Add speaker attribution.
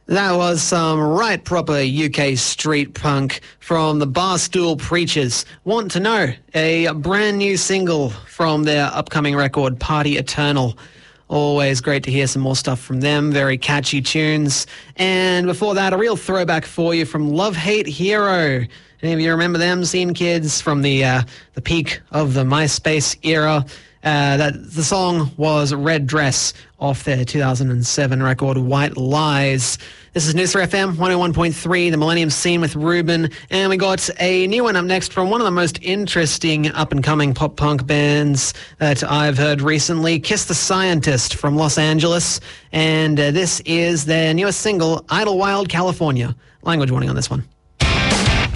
Speaker 1: That was some right proper UK street punk from the Barstool Preachers. Want to Know, a brand new single from their upcoming record, Party Eternal. Always great to hear some more stuff from them, very catchy tunes. And before that, a real throwback for you from Love Hate Hero. Any of you remember them, Scene Kids, from the peak of the MySpace era? The song was Red Dress off their 2007 record, White Lies. This is News 3FM 101.3, the Millennium Scene with Ruben, and we got a new one up next from one of the most interesting up-and-coming pop-punk bands that I've heard recently, Kiss the Scientist from Los Angeles, and this is their newest single, Idlewild, California. Language warning on this one.